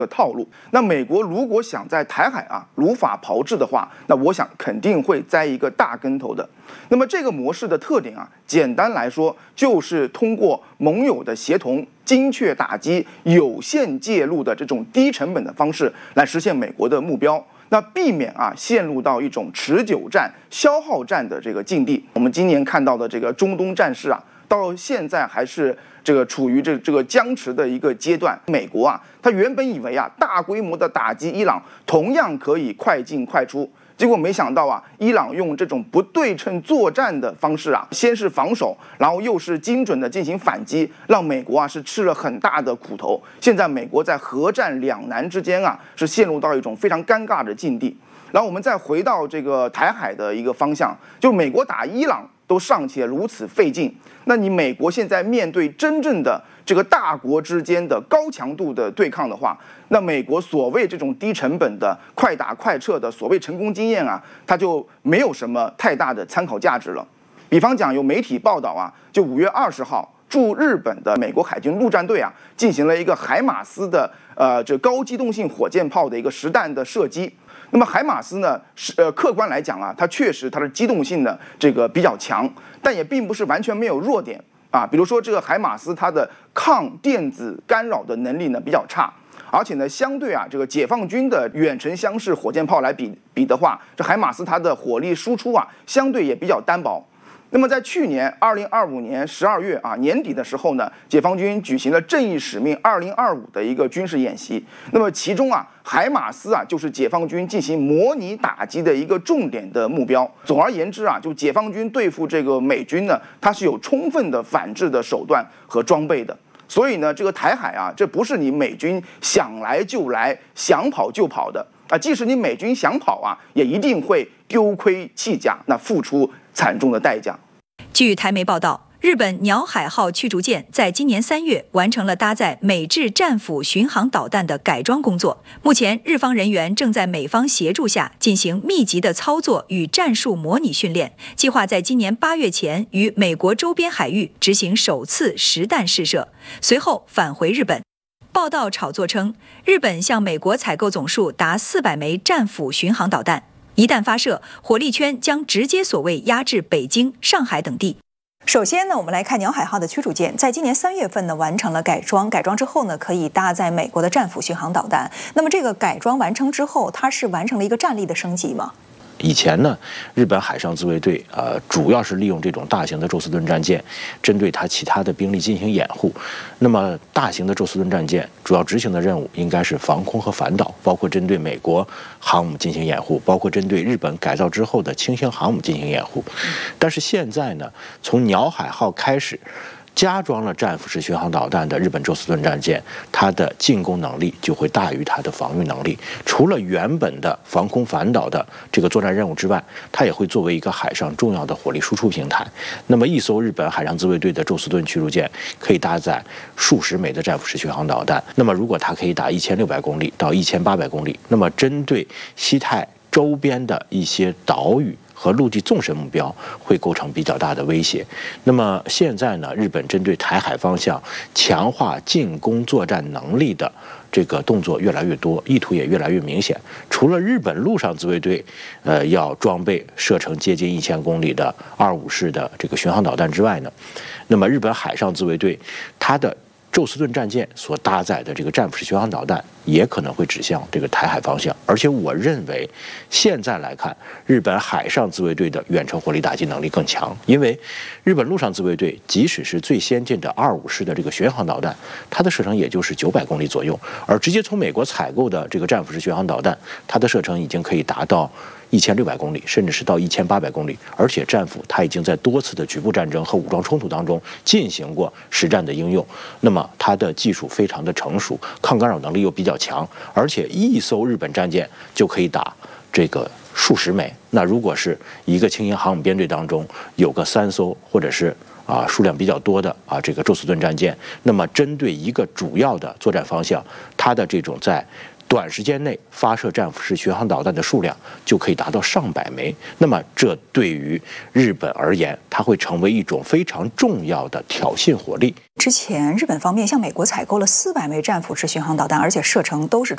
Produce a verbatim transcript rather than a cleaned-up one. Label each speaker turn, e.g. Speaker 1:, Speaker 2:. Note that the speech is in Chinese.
Speaker 1: 的套路。那美国如果想在台海啊如法炮制的话，那我想肯定会栽一个大跟头的。那么这个模式的特点啊，简单来说就是通过盟友的协同、精确打击、有限介入的这种低成本的方式来实现美国的目标。那避免啊陷入到一种持久战、消耗战的这个境地。我们今年看到的这个中东战事啊，到现在还是这个处于这这个僵持的一个阶段。美国啊，他原本以为啊大规模的打击伊朗同样可以快进快出。结果没想到啊，伊朗用这种不对称作战的方式啊，先是防守，然后又是精准的进行反击，让美国啊是吃了很大的苦头。现在美国在核战两难之间啊，是陷入到一种非常尴尬的境地。然后我们再回到这个台海的一个方向，就美国打伊朗都尚且如此费劲，那你美国现在面对真正的这个大国之间的高强度的对抗的话，那美国所谓这种低成本的快打快撤的所谓成功经验啊，它就没有什么太大的参考价值了。比方讲，有媒体报道啊，就五月二十号，驻日本的美国海军陆战队啊，进行了一个海马斯的呃这高机动性火箭炮的一个实弹的射击。那么海马斯呢，是呃客观来讲啊，它确实它的机动性呢这个比较强，但也并不是完全没有弱点啊。比如说这个海马斯它的抗电子干扰的能力呢比较差，而且呢相对啊这个解放军的远程箱式火箭炮来比比的话，这海马斯它的火力输出啊相对也比较单薄。那么在去年二零二五年十二月啊年底的时候呢，解放军举行了正义使命二零二五的一个军事演习。那么其中啊，海马斯啊就是解放军进行模拟打击的一个重点的目标。总而言之啊，就解放军对付这个美军呢，它是有充分的反制的手段和装备的。所以呢，这个台海啊，这不是你美军想来就来、想跑就跑的啊。即使你美军想跑啊，也一定会丢盔弃甲，那付出惨重的代价。
Speaker 2: 据台媒报道，日本鸟海号驱逐舰在今年三月完成了搭载美制战斧巡航导弹的改装工作。目前，日方人员正在美方协助下进行密集的操作与战术模拟训练，计划在今年八月前于美国周边海域执行首次实弹试射，随后返回日本。报道炒作称，日本向美国采购总数达四百枚战斧巡航导弹。一旦发射，火力圈将直接所谓压制北京、上海等地。
Speaker 3: 首先呢，我们来看鸟海号的驱逐舰，在今年三月份呢完成了改装，改装之后呢，可以搭载美国的战斧巡航导弹。那么这个改装完成之后，它是完成了一个战力的升级吗？
Speaker 4: 以前呢，日本海上自卫队呃主要是利用这种大型的宙斯盾战舰，针对它其他的兵力进行掩护。那么大型的宙斯盾战舰主要执行的任务应该是防空和反导，包括针对美国航母进行掩护，包括针对日本改造之后的轻型航母进行掩护。但是现在呢，从鸟海号开始，加装了战斧式巡航导弹的日本宙斯盾战舰，它的进攻能力就会大于它的防御能力。除了原本的防空反导的这个作战任务之外，它也会作为一个海上重要的火力输出平台。那么一艘日本海上自卫队的宙斯盾驱逐舰可以搭载数十枚的战斧式巡航导弹。那么如果它可以打一千六百公里到一千八百公里，那么针对西太周边的一些岛屿和陆地纵深目标会构成比较大的威胁。那么现在呢，日本针对台海方向强化进攻作战能力的这个动作越来越多，意图也越来越明显。除了日本陆上自卫队，呃，要装备射程接近一千公里的二五式的这个巡航导弹之外呢，那么日本海上自卫队它的宙斯盾战舰所搭载的这个战斧式巡航导弹也可能会指向这个台海方向。而且我认为现在来看，日本海上自卫队的远程火力打击能力更强，因为日本陆上自卫队即使是最先进的二五式的这个巡航导弹，它的射程也就是九百公里左右，而直接从美国采购的这个战斧式巡航导弹，它的射程已经可以达到一千六百公里，甚至是到一千八百公里。而且战斧它已经在多次的局部战争和武装冲突当中进行过实战的应用，那么它的技术非常的成熟，抗干扰能力又比较强，而且一艘日本战舰就可以打这个数十枚。那如果是一个轻型航母编队当中有个三艘或者是啊数量比较多的啊这个宙斯盾战舰，那么针对一个主要的作战方向，它的这种在短时间内发射战斧式巡航导弹的数量就可以达到上百枚。那么这对于日本而言，它会成为一种非常重要的挑衅火力。
Speaker 3: 之前日本方面向美国采购了四百枚战斧式巡航导弹，而且射程都是